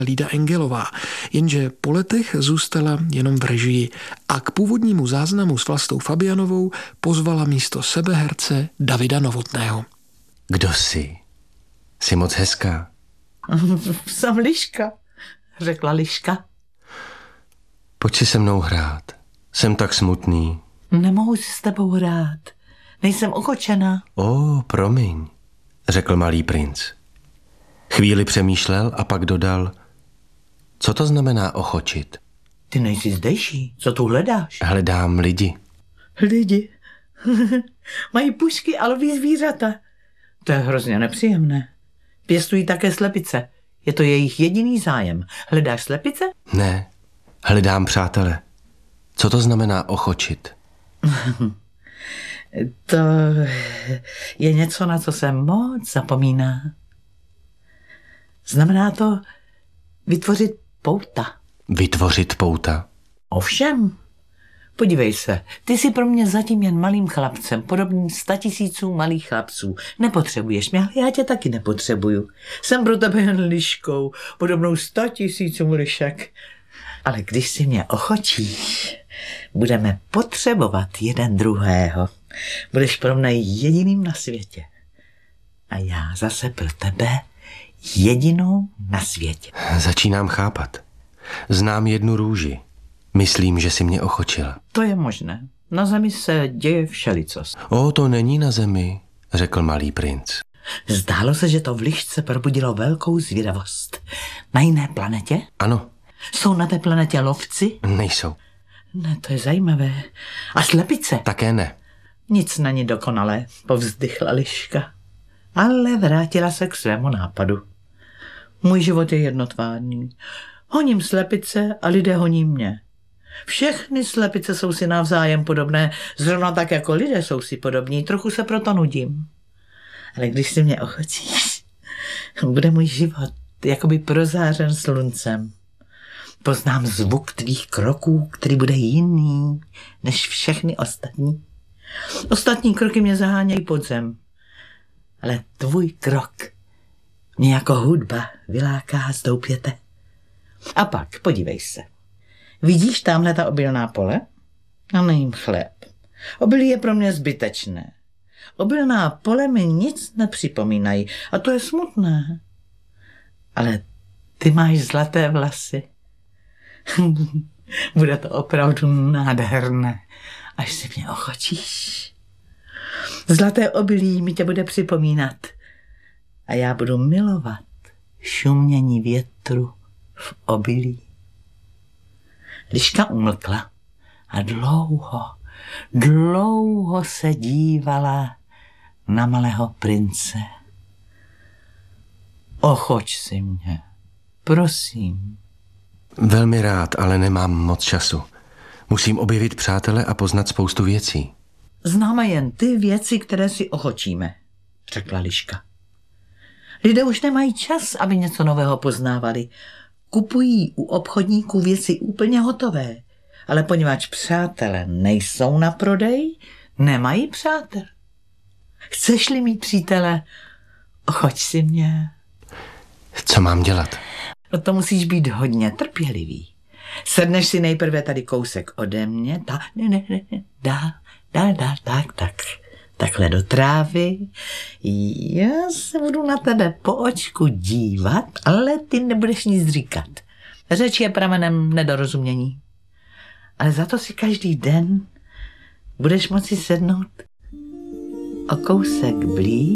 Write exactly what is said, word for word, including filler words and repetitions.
Lída Engelová, jenže po letech zůstala jenom v režii a k původnímu záznamu s Vlastou Fabianovou pozvala místo sebe herce Davida Novotného. Kdo jsi? Jsi moc hezká. Jsem Liška, řekla Liška. Pojď si se mnou hrát. Jsem tak smutný. Nemohu si s tebou hrát. Nejsem ochočena. Ó, promiň, řekl malý princ. Chvíli přemýšlel a pak dodal, co to znamená ochočit? Ty nejsi zdejší, co tu hledáš? Hledám lidi. Lidi? Mají pušky a loví zvířata. To je hrozně nepříjemné. Pěstují také slepice. Je to jejich jediný zájem. Hledáš slepice? Ne, hledám přátele. Co to znamená ochočit? To je něco, na co se moc zapomíná. Znamená to vytvořit pouta. Vytvořit pouta? Ovšem. Podívej se, ty jsi pro mě zatím jen malým chlapcem, podobným statisícům malých chlapců. Nepotřebuješ mě, ale já tě taky nepotřebuju. Jsem pro tebe jen liškou, podobnou statisícům lišek. Ale když si mě ochočíš, budeme potřebovat jeden druhého. Budeš pro mě jediným na světě. A já zase pro tebe jedinou na světě. Začínám chápat. Znám jednu růži. Myslím, že si mě ochočila. To je možné. Na zemi se děje všelicos. O, to není na zemi, řekl malý princ. Zdálo se, že to v lišce probudilo velkou zvědavost. Na jiné planetě? Ano. Jsou na té planetě lovci? Nejsou. Ne, to je zajímavé. A slepice? Také ne. Nic není dokonalé, povzdychla liška. Ale vrátila se k svému nápadu. Můj život je jednotvárný. Honím slepice a lidé honí mě. Všechny slepice jsou si navzájem podobné, zrovna tak jako lidé jsou si podobní, trochu se proto nudím. Ale když si mě ochočíš, bude můj život jakoby prozářen sluncem. Poznám zvuk tvých kroků, který bude jiný než všechny ostatní. Ostatní kroky mě zahánějí pod zem, ale tvůj krok mě jako hudba vyláká z doupěte. A pak, podívej se. Vidíš tamhle ta obilná pole? A nejím chléb. Obilí je pro mě zbytečné. Obilná pole mi nic nepřipomínají a to je smutné. Ale ty máš zlaté vlasy. Bude to opravdu nádherné, až si mě ochočíš. Zlaté obilí mi tě bude připomínat a já budu milovat šumění větru v obilí. Liška umlkla a dlouho, dlouho se dívala na malého prince. Ochoč si mě, prosím. Velmi rád, ale nemám moc času. Musím objevit přátele a poznat spoustu věcí. Známe jen ty věci, které si ochočíme, řekla Liška. Lidé už nemají čas, aby něco nového poznávali. Kupují u obchodníků věci úplně hotové, ale poněvadž přátelé nejsou na prodej, nemají přátel. Chceš-li mít přítele, ochoč si mě. Co mám dělat? No to musíš být hodně trpělivý. Sedneš si nejprve tady kousek ode mě, ta, ne, ne, ne, dál, dál, dál, tak, tak, takhle do trávy. Já se budu na tebe po očku dívat, ale ty nebudeš nic říkat. Řeč je pramenem nedorozumění. Ale za to si každý den budeš moci sednout o kousek blíž